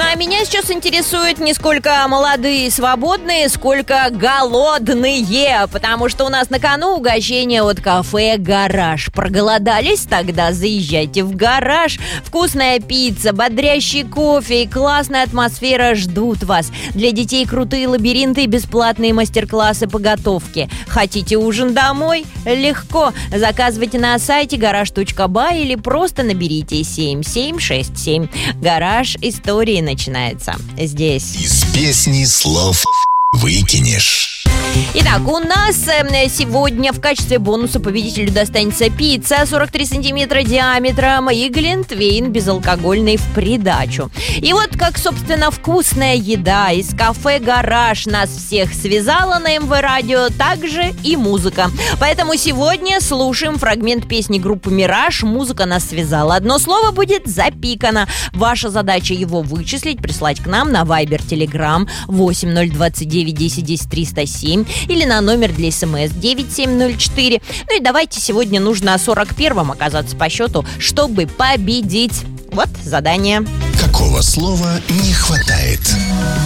А меня сейчас интересует не сколько молодые и свободные, сколько голодные, потому что у нас на кону угощение от кафе «Гараж». Проголодались? Тогда заезжайте в «Гараж». Вкусная пицца, бодрящий кофе и классная атмосфера ждут вас. Для детей крутые лабиринты и бесплатные мастер-классы по готовке. Хотите ужин домой? Легко. Заказывайте на сайте garage.by или просто наберите 7767. «Гараж», истории начинается здесь. Из песни слов выкинешь. Итак, у нас сегодня в качестве бонуса победителю достанется пицца 43 сантиметра диаметром и глинтвейн безалкогольный в придачу. И вот как, собственно, вкусная еда из кафе «Гараж» нас всех связала на МВ Радио, также и музыка. Поэтому сегодня слушаем фрагмент песни группы «Мираж». Музыка нас связала. Одно слово будет запикано. Ваша задача его вычислить, прислать к нам на Viber, Telegram 8029 10 10 307 или на номер для СМС 9704. Ну и давайте, сегодня нужно 41-м оказаться по счету, чтобы победить. Вот задание. Какого слова не хватает?